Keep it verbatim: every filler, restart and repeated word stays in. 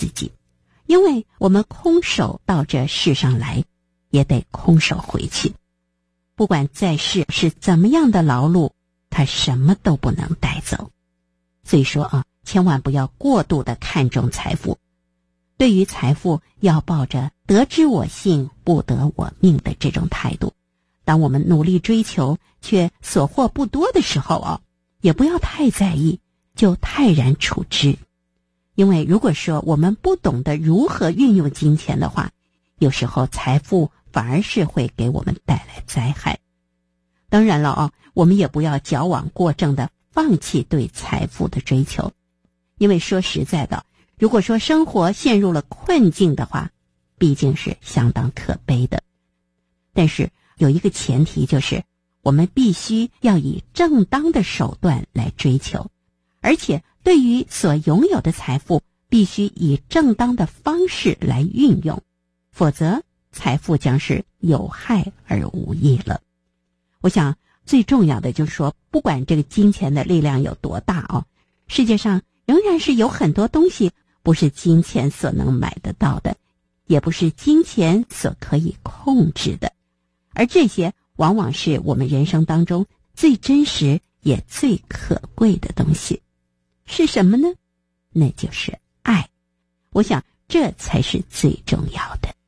己，因为我们空手到这世上来，也得空手回去。不管在世是怎么样的劳碌，他什么都不能带走。所以说啊，千万不要过度的看重财富。对于财富，要抱着得之我幸，不得我命的这种态度。当我们努力追求，却所获不多的时候啊，也不要太在意，就泰然处之。因为如果说我们不懂得如何运用金钱的话，有时候财富反而是会给我们带来灾害。当然了啊，我们也不要矫枉过正的放弃对财富的追求。因为说实在的，如果说生活陷入了困境的话，毕竟是相当可悲的。但是有一个前提，就是我们必须要以正当的手段来追求，而且对于所拥有的财富，必须以正当的方式来运用，否则财富将是有害而无益了。我想最重要的就是说，不管这个金钱的力量有多大哦，世界上仍然是有很多东西不是金钱所能买得到的，也不是金钱所可以控制的，而这些往往是我们人生当中最真实也最可贵的东西。是什么呢？那就是爱。我想这才是最重要的。